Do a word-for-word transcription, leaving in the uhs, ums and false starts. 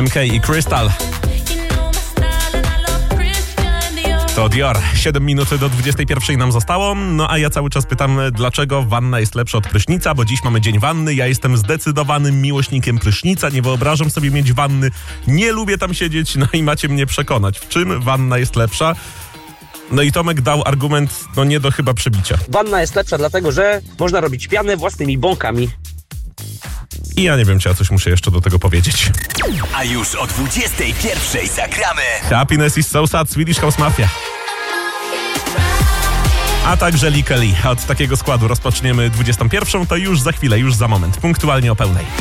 M K i Crystal. To Dior. siedem minut do dwudziestej pierwszej nam zostało, no a ja cały czas pytam, dlaczego wanna jest lepsza od prysznica, bo dziś mamy dzień wanny, ja jestem zdecydowanym miłośnikiem prysznica, nie wyobrażam sobie mieć wanny, nie lubię tam siedzieć, no i macie mnie przekonać, w czym wanna jest lepsza. No i Tomek dał argument, no nie do chyba przebicia. Wanna jest lepsza dlatego, że można robić pianę własnymi bąkami. I ja nie wiem, czy ja coś muszę jeszcze do tego powiedzieć. A już o dwudziestej pierwszej zagramy Happiness is so sad, Swedish House Mafia. A także Lee Kelly. Od takiego składu rozpoczniemy dwudziestą pierwszą, to już za chwilę, już za moment, punktualnie o pełnej.